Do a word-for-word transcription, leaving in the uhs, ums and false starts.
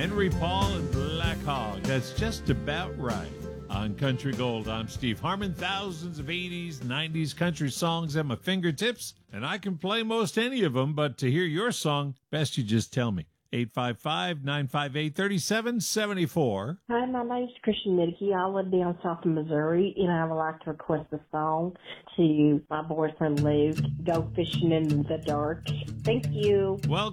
Henry Paul and Black Hog. That's just about right. On Country Gold, I'm Steve Harmon. Thousands of eighties, nineties country songs at my fingertips, and I can play most any of them, but to hear your song, best you just tell me. eight five five, nine five eight, three seven seven four. Hi, my name's Christian Nidke. I live down south of Missouri, and I would like to request a song to my boyfriend Luke, Go Fishing in the Dark. Thank you. Well,